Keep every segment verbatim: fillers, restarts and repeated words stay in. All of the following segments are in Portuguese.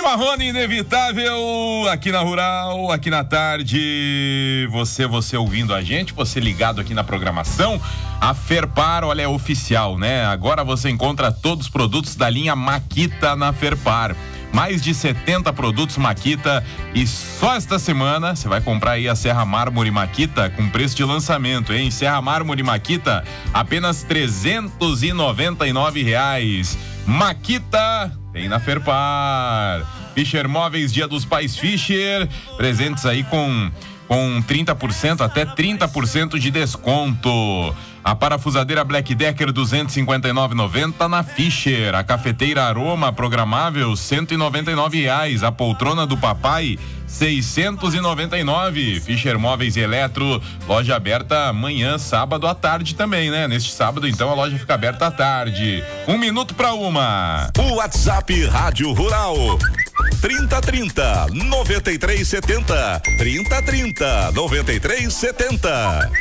Marrone, inevitável, aqui na Rural, aqui na tarde, você, você ouvindo a gente, você ligado aqui na programação, a Ferpar, olha, é oficial, né? Agora você encontra todos os produtos da linha Makita na Ferpar. Mais de setenta produtos Makita e só esta semana você vai comprar aí a Serra Mármore Makita com preço de lançamento, hein? Serra Mármore Makita, apenas trezentos e noventa e nove reais. Makita tem na Ferpar. Fischer Móveis, Dia dos Pais Fischer, presentes aí com com trinta por cento até trinta por cento de desconto. A parafusadeira Black Decker duzentos e cinquenta e nove reais e noventa centavos na Fischer. A cafeteira Aroma programável cento e noventa e nove reais. A poltrona do papai seiscentos e noventa e nove. Fischer Móveis e Eletro, loja aberta amanhã, sábado à tarde também, né? Neste sábado, então, a loja fica aberta à tarde. Um minuto para uma. O WhatsApp Rádio Rural. trinta trinta, noventa e três setenta. trinta trinta, noventa e três setenta.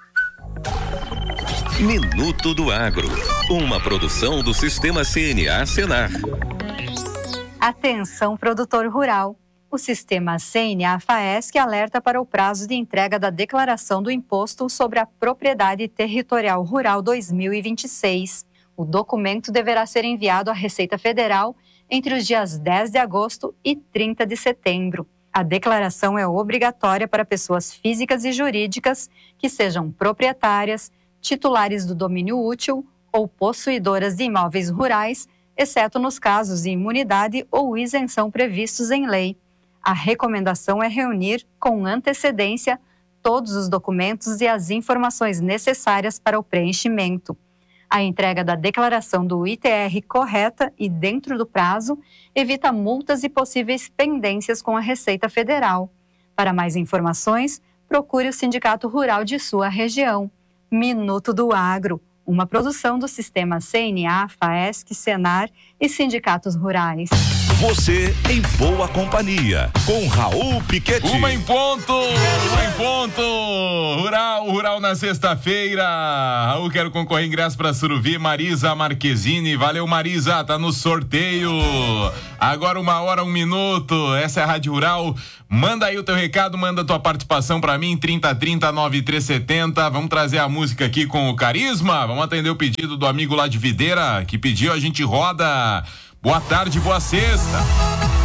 Minuto do Agro. Uma produção do Sistema C N A Senar. Atenção, produtor rural. O Sistema C N A FAESC alerta para o prazo de entrega da declaração do Imposto sobre a Propriedade Territorial Rural dois mil e vinte e seis. O documento deverá ser enviado à Receita Federal entre os dias dez de agosto e trinta de setembro. A declaração é obrigatória para pessoas físicas e jurídicas que sejam proprietárias, titulares do domínio útil ou possuidoras de imóveis rurais, exceto nos casos de imunidade ou isenção previstos em lei. A recomendação é reunir com antecedência todos os documentos e as informações necessárias para o preenchimento. A entrega da declaração do I T R correta e dentro do prazo evita multas e possíveis pendências com a Receita Federal. Para mais informações, procure o Sindicato Rural de sua região. Minuto do Agro, uma produção do Sistema C N A, FAESC, Senar e sindicatos rurais. Você em boa companhia, com Raul Piquete. Uma em ponto, uma em ponto. Rural, Rural na sexta-feira. Raul, quero concorrer ingresso para Suruvi, Marisa Marquezine. Valeu, Marisa, tá no sorteio. Agora uma hora, um minuto. Essa é a Rádio Rural. Manda aí o teu recado, manda a tua participação pra mim, trinta trinta, noventa e três setenta. Vamos trazer a música aqui com o Carisma. Vamos atender o pedido do amigo lá de Videira, que pediu, a gente roda. Boa tarde, boa sexta.